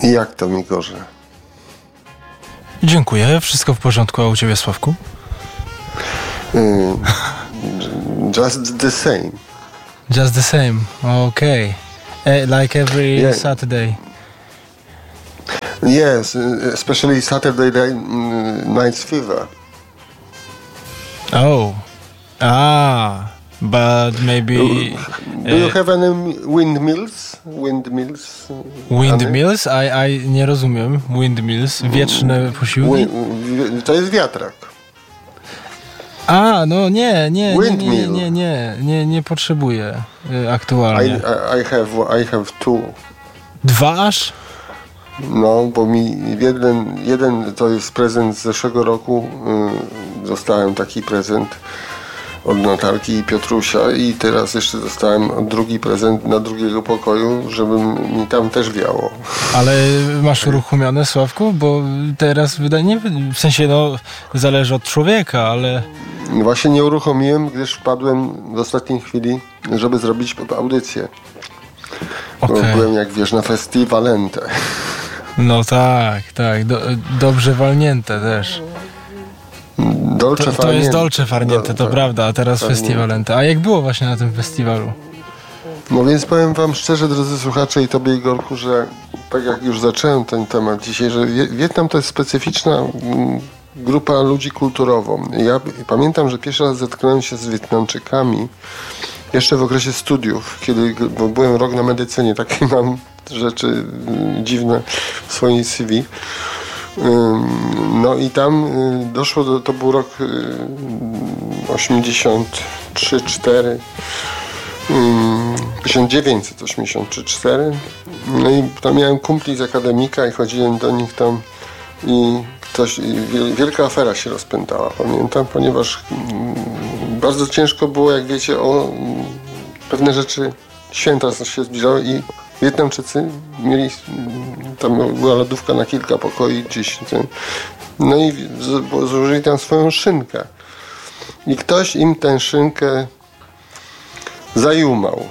Jak to, Migorze? Dziękuję. Wszystko w porządku, a u ciebie, Sławku? Just the same. Just the same. Okay. Like every Saturday. Yes, especially Saturday night's fever. Oh. But maybe... Do you have any windmills? Windmills? I nie rozumiem. Windmills. Wieczne posiłki? To jest wiatrak. No nie potrzebuję aktualnie. I have two. Dwa aż? No, bo mi jeden to jest prezent z zeszłego roku. Dostałem taki prezent od Natalki i Piotrusia i teraz jeszcze dostałem drugi prezent na drugiego pokoju, żeby mi tam też wiało. Ale masz uruchomione, Sławku? Bo teraz wydaje, w sensie zależy od człowieka, ale... Właśnie nie uruchomiłem, gdyż wpadłem w ostatniej chwili, żeby zrobić audycję. Okay. Bo byłem, jak wiesz, na Festivalente. No tak. Dobrze walnięte też. To jest Dolce Farniente, to prawda, a teraz Festivalente. A jak było właśnie na tym festiwalu? No więc powiem wam szczerze, drodzy słuchacze, i tobie, Igorku, że tak jak już zacząłem ten temat dzisiaj, że Wietnam to jest specyficzna grupa ludzi kulturową. Ja pamiętam, że pierwszy raz zetknąłem się z Wietnamczykami jeszcze w okresie studiów, bo byłem rok na medycynie, takie mam rzeczy dziwne w swoim CV. No i tam doszło to był rok 1983-4, 1983-4. No i tam miałem kumpli z akademika i chodziłem do nich tam i wielka afera się rozpętała, pamiętam, ponieważ bardzo ciężko było, jak wiecie, o pewne rzeczy, święta się zbliżały i Wietnamczycy mieli, tam była lodówka na kilka pokoi gdzieś, no i złożyli tam swoją szynkę i ktoś im tę szynkę zajumał.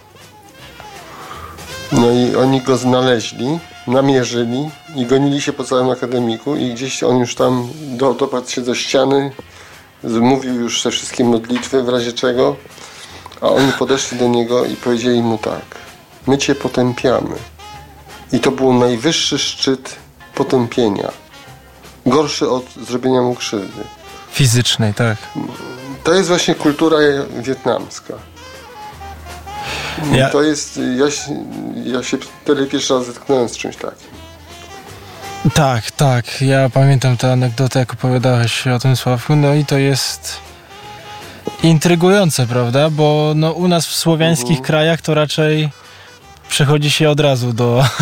No i oni go znaleźli, namierzyli i gonili się po całym akademiku i gdzieś on już tam dopadł się do ściany, mówił już te wszystkie modlitwy w razie czego, a oni podeszli do niego i powiedzieli mu tak: my cię potępiamy. I to był najwyższy szczyt potępienia. Gorszy od zrobienia mu krzywdy. Fizycznej, tak. To jest właśnie kultura wietnamska. To jest... Ja się wtedy pierwszy raz zetknąłem z czymś takim. Tak. Ja pamiętam tę anegdotę, jak opowiadałeś o tym, Sławku. No i to jest intrygujące, prawda? Bo u nas w słowiańskich krajach to raczej przechodzi się od razu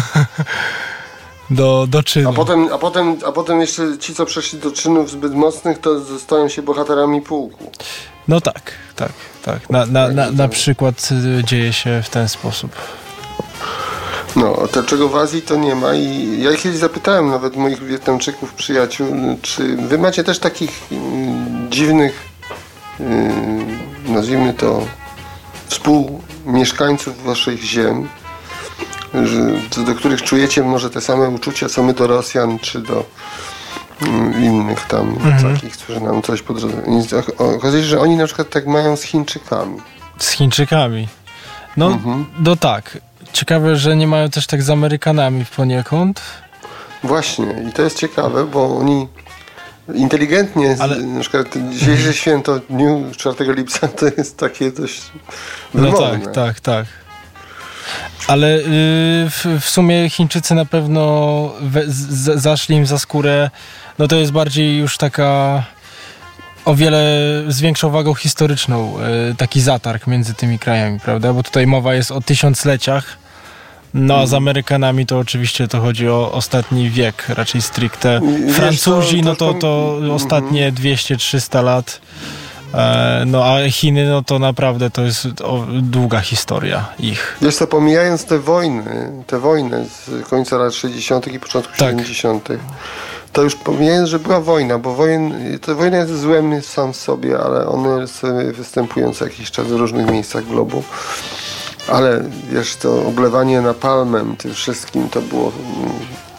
do czynu. A potem jeszcze ci, co przeszli do czynów zbyt mocnych, to zostają się bohaterami pułku. No tak. Na przykład dzieje się w ten sposób. No, czego w Azji to nie ma i ja kiedyś zapytałem nawet moich Wietnamczyków, przyjaciół, czy wy macie też takich dziwnych, nazwijmy to, współmieszkańców waszych ziem, do których czujecie może te same uczucia, co my do Rosjan, czy do innych tam takich, którzy nam coś po drodze. Okazuje się, że oni na przykład tak mają z Chińczykami. Z Chińczykami? No tak. Ciekawe, że nie mają też tak z Amerykanami poniekąd. Właśnie. I to jest ciekawe, bo oni inteligentnie, na przykład dzisiejsze święto dniu 4 lipca to jest takie dość wymowne. No tak. Ale w sumie Chińczycy na pewno zaszli im za skórę. No to jest bardziej już taka o wiele z większą wagą historyczną taki zatarg między tymi krajami, prawda? Bo tutaj mowa jest o tysiącleciach. No a z Amerykanami to oczywiście to chodzi o ostatni wiek, raczej stricte. Francuzi, to ostatnie 200-300 lat. No a Chiny, no to naprawdę to jest długa historia ich. Wiesz co, pomijając te wojny z końca lat 60. i początku 70., to już pomijając, że była wojna, bo wojna jest złem sam w sobie, ale one sobie występują co jakiś czas w różnych miejscach globu. Ale wiesz, to oblewanie napalmem tym wszystkim to było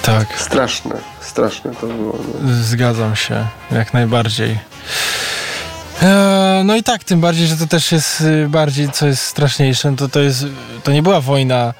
Tak. Straszne to było. No. Zgadzam się, jak najbardziej. No i tak, tym bardziej, że to też jest bardziej, co jest straszniejsze, to nie była wojna.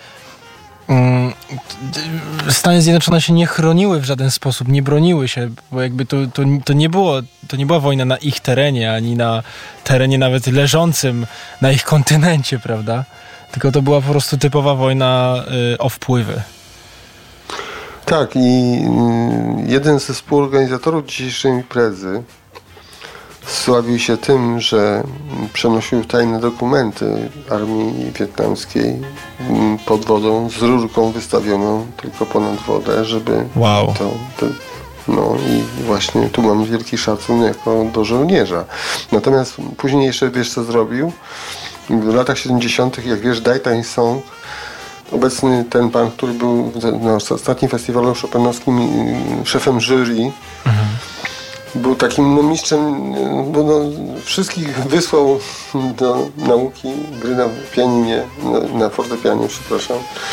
Stany Zjednoczone się nie chroniły w żaden sposób, nie broniły się, bo jakby to nie była wojna na ich terenie, ani na terenie nawet leżącym na ich kontynencie, prawda? Tylko to była po prostu typowa wojna o wpływy. Tak, i jeden ze współorganizatorów dzisiejszej imprezy sławił się tym, że przenosił tajne dokumenty armii wietnamskiej pod wodą, z rurką wystawioną tylko ponad wodę, żeby wow. No i właśnie tu mam wielki szacun jako do żołnierza. Natomiast później jeszcze wiesz co zrobił? W latach 70., jak wiesz, Dai Tai Song, obecny ten pan, który był na ostatnim festiwalu chopinowskim szefem jury, był takim mistrzem, bo wszystkich wysłał do nauki gry na pianinie, na fortepianie, przepraszam.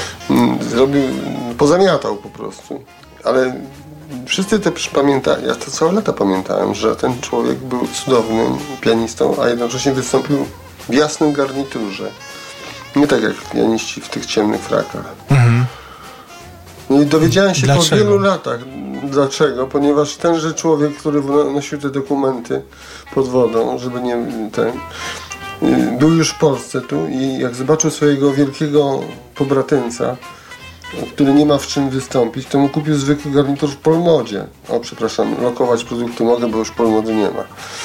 Pozamiatał po prostu. Ale wszyscy pamiętali, ja to całe lata pamiętałem, że ten człowiek był cudownym pianistą, a jednocześnie wystąpił w jasnym garniturze. Nie tak jak pianiści w tych ciemnych frakach. No i dowiedziałem się po wielu latach. Dlaczego? Ponieważ tenże człowiek, który nosił te dokumenty pod wodą, żeby nie był już w Polsce tu i jak zobaczył swojego wielkiego pobratyńca, który nie ma w czym wystąpić, to mu kupił zwykły garnitur w Polmodzie. O, przepraszam, lokować produkty mogę, bo już Polmody nie ma.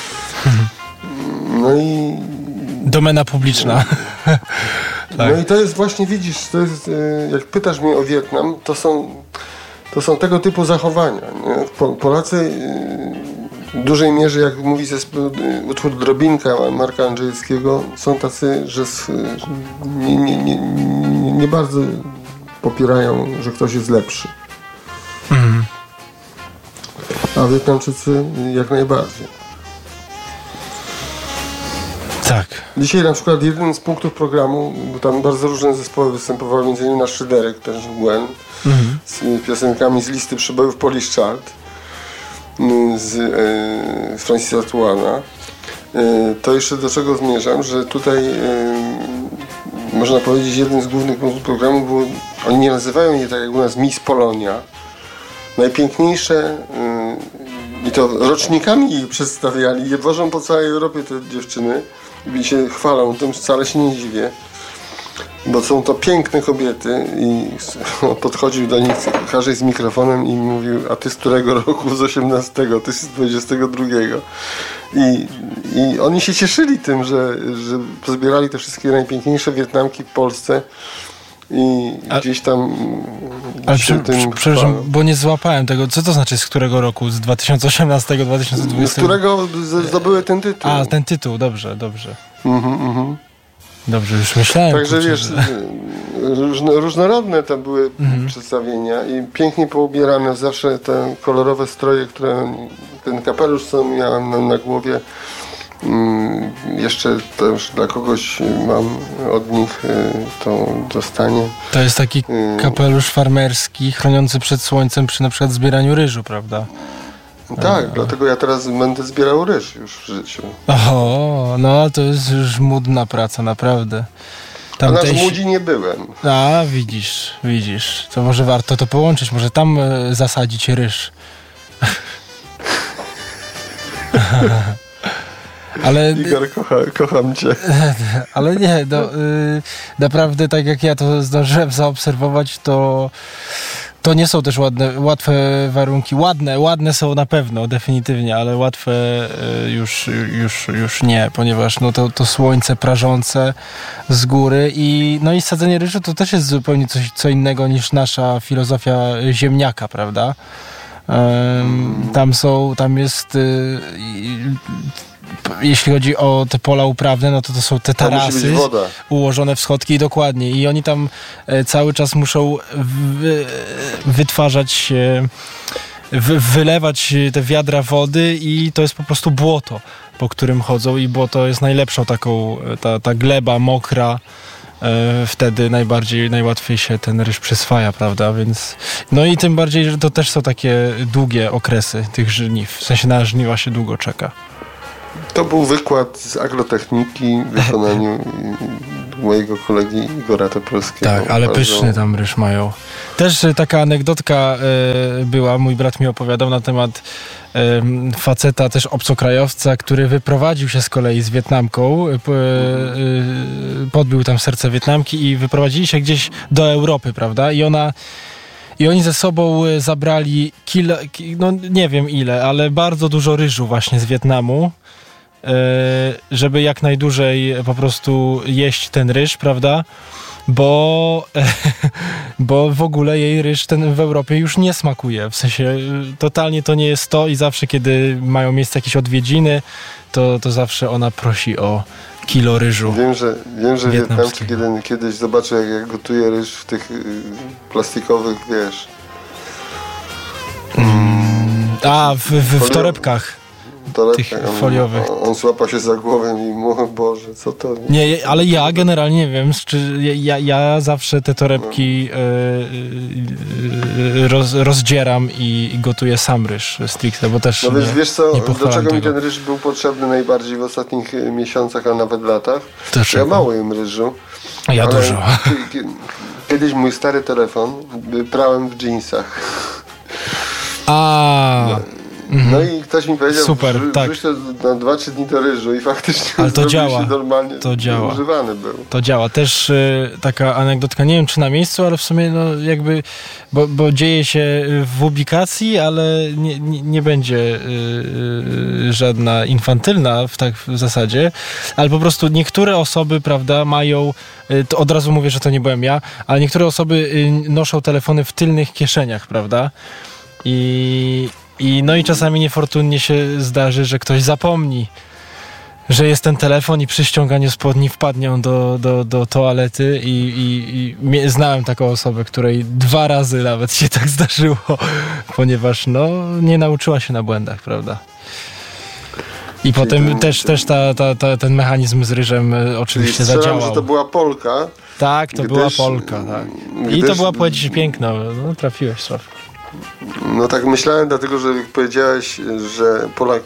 No i... Domena publiczna. Tak. No i to jest właśnie, widzisz, to jest, jak pytasz mnie o Wietnam, to są tego typu zachowania. Nie? Polacy w dużej mierze, jak mówi utwór Drobinka Marka Andrzejewskiego, są tacy, że nie bardzo popierają, że ktoś jest lepszy. A Wietnamczycy jak najbardziej. Tak. Dzisiaj na przykład jeden z punktów programu, bo tam bardzo różne zespoły występowały, między innymi nasz Szyderek, też Gwen, z piosenkami z listy przebojów Polish Chart, z Francisa Tuana. To jeszcze do czego zmierzam, że tutaj można powiedzieć, jeden z głównych punktów programu był, oni nie nazywają je tak jak u nas Miss Polonia. Najpiękniejsze i to rocznikami je przedstawiali, je wożą po całej Europie te dziewczyny i się chwalą, tym wcale się nie dziwię, bo są to piękne kobiety i podchodził do nich każdy z mikrofonem i mówił, a ty z którego roku? Z 18, ty z 22. I oni się cieszyli tym, że pozbierali te wszystkie najpiękniejsze Wietnamki w Polsce i gdzieś tam... Przepraszam, bo nie złapałem tego. Co to znaczy z którego roku? Z 2018, 2020? Z którego zdobyły ten tytuł. A, ten tytuł, dobrze. Dobrze, już myślałem. Także wiesz, różnorodne to były przedstawienia i pięknie poubierane. Zawsze te kolorowe stroje, ten kapelusz, co miałem na głowie, jeszcze też dla kogoś mam od nich to dostanie. To jest taki kapelusz farmerski chroniący przed słońcem przy na przykład zbieraniu ryżu, prawda? Tak, dlatego ja teraz będę zbierał ryż już w życiu. O, no to jest już młodna praca, naprawdę. A na Żmudzi nie byłem. A, widzisz. To może warto to połączyć, może tam zasadzić ryż. Ale, Igor, kocham cię. Ale nie, naprawdę tak jak ja to zdążyłem zaobserwować, to nie są też łatwe warunki. Ładne są na pewno, definitywnie, ale łatwe już nie, ponieważ no to słońce prażące z góry i sadzenie ryżu to też jest zupełnie co innego niż nasza filozofia ziemniaka, prawda? Tam jest jeśli chodzi o te pola uprawne, no to są te tarasy ułożone w schodki dokładnie i oni tam cały czas muszą wytwarzać, wylewać te wiadra wody i to jest po prostu błoto, po którym chodzą i błoto jest najlepszą taką, ta gleba mokra, wtedy najłatwiej się ten ryż przyswaja, prawda, więc no i tym bardziej, że to też są takie długie okresy tych żniw, w sensie na żniwa się długo czeka. To był wykład z agrotechniki w wykonaniu mojego kolegi Igora Topolskiego. Tak, ale pyszny tam ryż mają. Też taka anegdotka była, mój brat mi opowiadał na temat faceta, też obcokrajowca, który wyprowadził się z kolei z Wietnamką, podbił tam serce Wietnamki i wyprowadzili się gdzieś do Europy, prawda? I oni ze sobą zabrali no nie wiem ile, ale bardzo dużo ryżu właśnie z Wietnamu, żeby jak najdłużej po prostu jeść ten ryż, prawda? Bo w ogóle jej ryż ten w Europie już nie smakuje. W sensie totalnie to nie jest to i zawsze kiedy mają miejsce jakieś odwiedziny, to zawsze ona prosi o kilo ryżu. Wiem, że Wietnamczyk kiedyś zobaczył, jak gotuje ryż w tych plastikowych, wiesz... w torebkach. Tych foliowych. On złapał się za głowę i mówił, Boże, co to... Nie, ale ja generalnie nie wiem, ja zawsze te torebki rozdzieram i gotuję sam ryż stricte, bo też no wiesz co, do czego mi tego. ten ryż był potrzebny najbardziej w ostatnich miesiącach, a nawet latach? Ja mało jem ryżu. Ja dużo. Kiedyś mój stary telefon prałem w dżinsach. No i ktoś mi powiedział, super, wrzuć to na 2-3 dni do ryżu i faktycznie ale to działa. normalnie to działa. używany był. To działa. Też taka anegdotka, nie wiem czy na miejscu, ale w sumie no jakby, bo dzieje się w ubikacji, ale nie będzie żadna infantylna w zasadzie, ale po prostu niektóre osoby, prawda, mają, to od razu mówię, że to nie byłem ja, ale niektóre osoby noszą telefony w tylnych kieszeniach, prawda? No i czasami niefortunnie się zdarzy, że ktoś zapomni, że jest ten telefon i przy ściąganiu spodni wpadnie on do toalety i znałem taką osobę, której 2 razy nawet się tak zdarzyło, ponieważ no nie nauczyła się na błędach, prawda? I potem też ten mechanizm z ryżem oczywiście zadziałał. Że to była Polka. Tak, to była Polka, tak. I to była płeć piękna, no trafiłeś, Sławku. No tak myślałem, dlatego że powiedziałeś, że Polak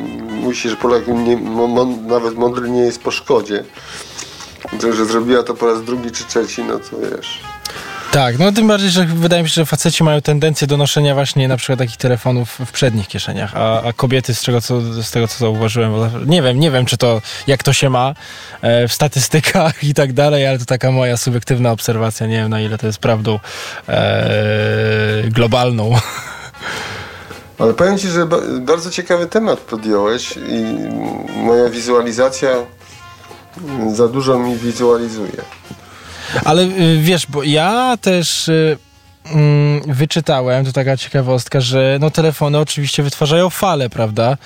nawet mądry nie jest po szkodzie. Że zrobiła to po raz 2. czy 3, no to wiesz. Tak, no tym bardziej, że wydaje mi się, że faceci mają tendencję do noszenia właśnie na przykład takich telefonów w przednich kieszeniach, a kobiety z tego co zauważyłem, nie wiem czy to, jak to się ma w statystykach i tak dalej, ale to taka moja subiektywna obserwacja, nie wiem na ile to jest prawdą globalną. Ale powiem Ci, że bardzo ciekawy temat podjąłeś i moja wizualizacja za dużo mi wizualizuje. Ale wiesz, bo ja też wyczytałem, to taka ciekawostka, że no telefony oczywiście wytwarzają fale, prawda?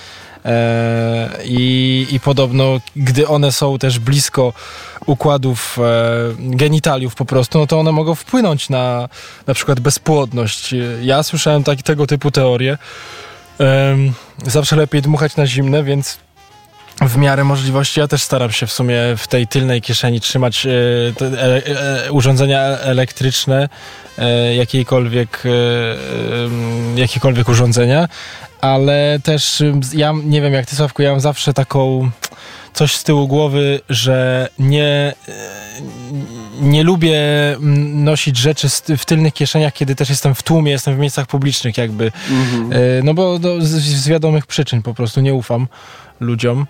I podobno, gdy one są też blisko układów genitaliów po prostu, no to one mogą wpłynąć na przykład bezpłodność. Ja słyszałem tego typu teorie. Zawsze lepiej dmuchać na zimne, więc w miarę możliwości ja też staram się w sumie w tej tylnej kieszeni trzymać urządzenia elektryczne, jakiekolwiek urządzenia, ale też ja nie wiem jak ty, Sławku, ja mam zawsze taką coś z tyłu głowy, że nie lubię nosić rzeczy w tylnych kieszeniach, kiedy też jestem w tłumie, jestem w miejscach publicznych jakby. No bo z wiadomych przyczyn po prostu nie ufam ludziom.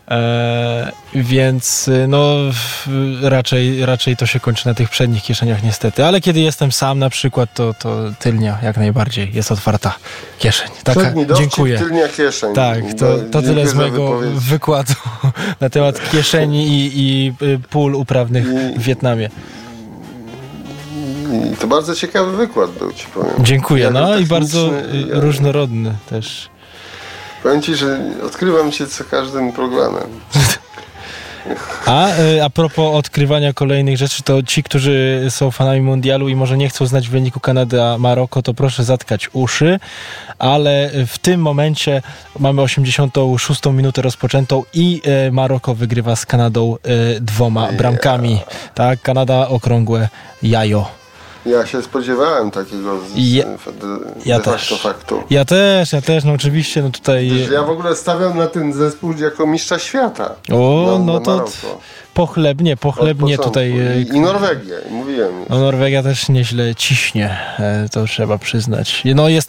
Więc no raczej to się kończy na tych przednich kieszeniach niestety, ale kiedy jestem sam na przykład, to tylnia jak najbardziej jest otwarta kieszeń. Dziękuję. Tylnia kieszeń. Tak, to tyle z mojego wykładu na temat kieszeni i pól uprawnych w Wietnamie. I to bardzo ciekawy wykład był, ci powiem. Dziękuję, no i bardzo różnorodny też. Powiem Ci, że odkrywam Cię co każdym programem. A propos odkrywania kolejnych rzeczy, to ci, którzy są fanami mundialu i może nie chcą znać wyniku Kanady a Maroko, to proszę zatkać uszy, ale w tym momencie mamy 86. minutę rozpoczętą i Maroko wygrywa z Kanadą 2 bramkami. Tak, Kanada okrągłe jajo. Ja się spodziewałem takiego de facto faktu. Ja też, no oczywiście, no tutaj... Ja w ogóle stawiam na ten zespół jako mistrza świata. No to pochlebnie tutaj... I Norwegię, mówiłem już. No Norwegia też nieźle ciśnie, to trzeba przyznać. No jest